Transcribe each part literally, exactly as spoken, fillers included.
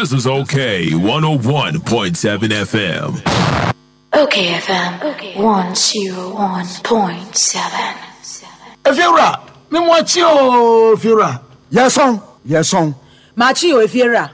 This is OK one oh one point seven F M. OK F M one oh one point seven. Efiora, me mwachi o Efiora. Yes on, yes on. Machi o Efiora.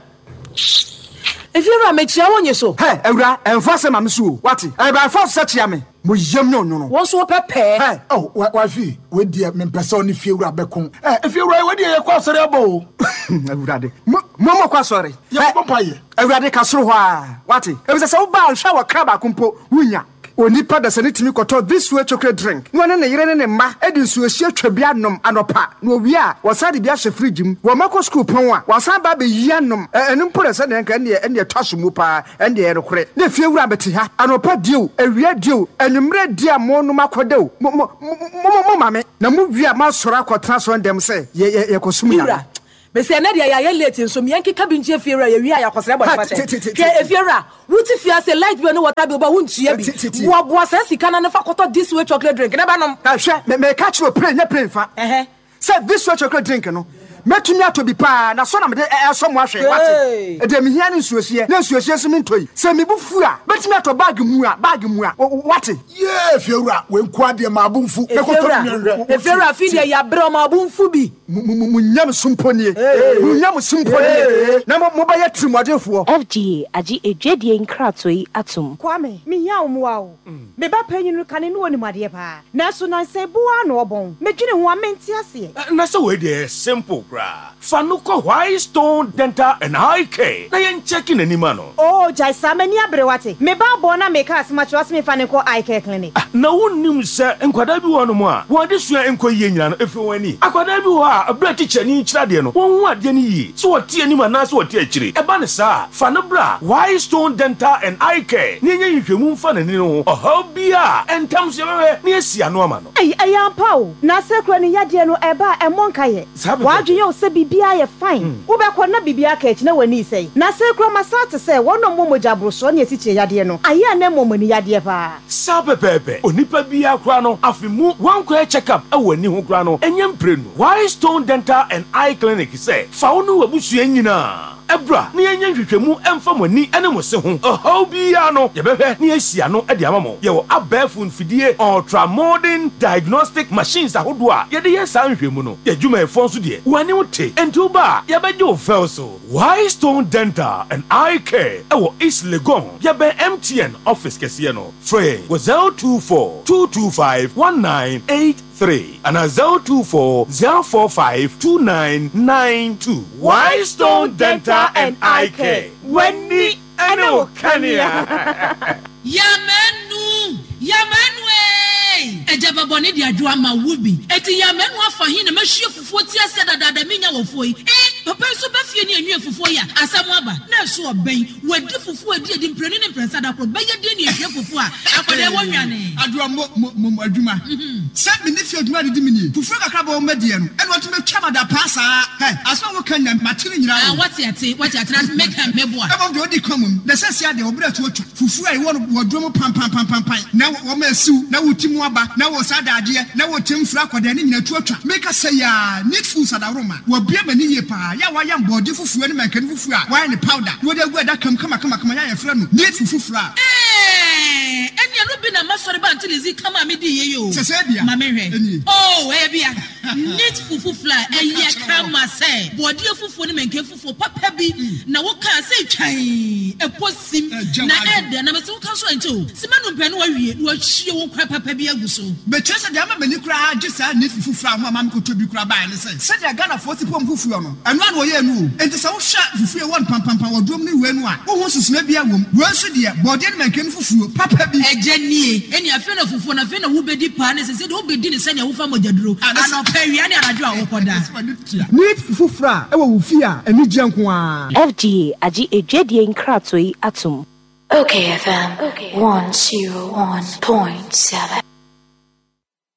Efiora me chia wonye so. Hey, Ewra, enfase ma me so. Wati? E ba enfase se chia me. Mo yem no no no. Won so pepe. Hey, oh, wa fi, we die me pese oni Efiora bekon. Eh, Efiora we die ye kwa sori abo. Ewra de. Mo mo kwa sori. Ye papa ye. Ewra de ka soro ho a. Wati? E be se wo ba hwa wa kraba kumpo wunya. Onipa da se ne timi koto this way chocolate drink. No na ne yire ne ne ma edi nsuo hie twabia nom anopa. No wi a wasade bia hye fridge mu. Wo mako school pon a wasan ba be yi anom. Enu mpore se ne nka ne ne twaso mu pa ene ye rekore. Ne fie wura beti ha. Anopa dio, ewia dio, enumre dia mo no makodeo. Mo mo mo mame. Na mu wi a ma soro akotra so ndem se ye ye kosum ya. Me say na dia ya late nso me yanki kabinje Efiora ye wi a yakosere bo fate. Ke Efiora, wuti fia say light bi no water bi oba wuntua bi. Wo bo asa sika na fa koto this way chocolate drink. Na ba nom. Ka hwe me me catch you pray nya pray fa. Eh eh. Say this way chocolate drink no. Metumi atobi pa na so na me de eso mo ahwe wate. E de me hia ne nsuohie. Na nsuohie so me ntoi. Say me bufu a, metumi ato bag mu a, bag mu a. Wate? Yeah, Efiora, we nkwa de ma abunfu. E koto nyanre. Efiora fi de ya bre ma abunfu bi. Munyam sumponie. Munyam sumponie. Na mo ba ya trimodefo. F G A agi edwedie nkratoi atom. Kwame, me nya omwa o. Me ba panyinu kane no onimade pa. Na so nan se boa na obon. Medwene ho amenti ase. Na so we dey simple gra. Fanuko White Stone Dental and Eye Care. Na yen checking anima no. Oh, jai samani abrewate. Me ba bona me ka asmacho asme faniko Eye Care clinic. Na wonnim se enkwada bi wo no mo a. Wo de sua enkoyie nyina no efi wani. Akwada bi wo a abra teacher ni nkyira de no. Won hu ade ni yi. So wote anima na so wote akire. E ba ne sa. Fanabra White Stone Dental and Eye Care. Ni nya hwehwemu mfa na ni no. Oha bia entam se wewe ni asia no ama no. Ai ai ampa o. Na sekro ni yade no e ba e monka ye. Wadwe ye o se bibia ye fine. Wo be ko na bibia ka echi na wani sei. Na sekro masate se wono momoja broso na esiche yade no. Aye na momoni yade pa. Sabe pepe. Onipa bia kra no afimu wan ko check up e wani ho kra no. Enyem prenu. White Stone Dental and Eye Clinic say. Fa wo no wabusua nyina. Ebra ni enya hwehwemu emfa mani ene mo se ho oho bia no ye behwe ni asia no e de amamo ye wo abafu nfidie ultra modern diagnostic machines ahodo a ye de ye san hwehwemu no ye dwuma efo nso de wani wote enti ba ye beje o fel so White Stone Dental and Eye Care e wo East Legon ye be M T N office kese no free was zero two four two two five one nine eight three and a zero two four zero four five two nine nine two. White Stone Dental and Eye Care. Wendy Eno Kania. Yamenu, Yamenu. Ejaba boni di adwa ma wubi. Eti Yamenu afa hin na mahwie fufuo ti ase dada da menya wofo yi. Eh, papa so ba fie ni enwe fufuo ya. Asamo aba. Na so oben. Wadi fufuo adi adi mprenu ni prensa da kro. Beye di ni ehwe fufuo a. Akode wonwane. Adwa mo mo adwuma. Se me ni fie adwuma di mi ni. Fufuo kakra ba o madie no. E no to me twa da pasa. Hey, aso wo kan na matiri nyira. Ah, what yate, what yate na make am meboa. E bo do di komum. Na se sia de obra to otwa. Fufuo ai wo no drum pam pam pam pam pam. Na wo ma siu, na wo timu aba, na wo sadade, na wo temfra kwada ni nyina to otwa. Make say ya need food sadaroma. Wo bia mani ye pa. Ya wa yam body fufuo ni mankan fufuo a. Wa ni powder. Wo de gu da kam kama kama kama ya yefra no. Need fufuo a. Eh, enya no bi na masori ba until izi kama me di ye yo. Se se bia. Ma me hwe. Oh, e bia. Need fufuo fly e ye kama say. Body fufuo ni mankan fufuo papa bi na wo kan say twan e posim na ede na me se wo kan so ento. Simanu mpe no wa wie wo hie wo kwa papa bi aguso. Be chese de ama mani kura agisa need fufuo fra ho ama me ko to bi kura ba ne say. Se de Ghana forty pom fufuo no. Eno an wo ye nu. Enti se wo hwa fufuo won pam pam pam wo dom ni we nu a. Wo ho susuna bia wom. Wo so de body ni mankan fufuo papa bi eje nie eni afi na fufuo na afi na wo bedi pa ne se se de wo bedi ne se ne wo fa mojaduro ana pawia ne anadwo a wo koda need fufura e wo wufi a eni je nko a F G A agi edwedie nkratoi atom. OK F M one oh one point seven.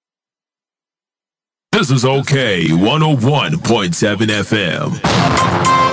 This is OK one oh one point seven F M.